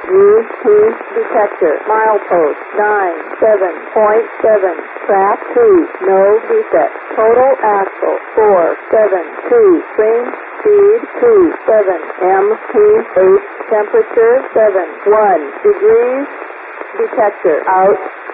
Use key detector. Milepost 97.7. Track 2. No defect. Total axle 472. Spring speed 27. MPH temperature 71 degrees. Detector out.